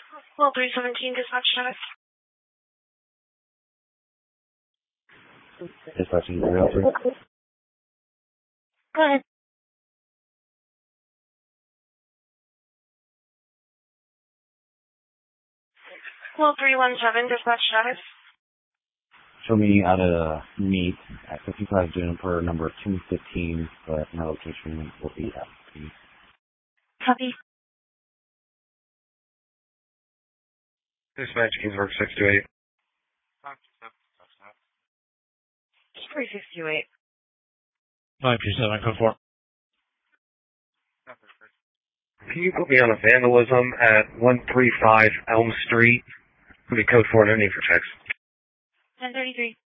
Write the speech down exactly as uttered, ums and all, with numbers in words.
Well, three seventeen, dispatch status. Dispatching three oh three. Go ahead. Well, three one seven, dispatch status. Show me out of meet at fifty-five Juniper, number two fifteen, but my location will be at three. Copy. Dispatch Kingsburg six two eight. three six two eight. nine two seven, code four. Can you put me on a vandalism at one thirty-five Elm Street? Put me code four, no need for text. ten thirty-three.